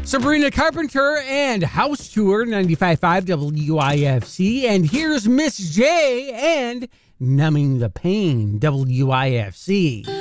Sabrina Carpenter and House Tour 95.5 WIFC. And here's Miss J and Numbing the Pain WIFC.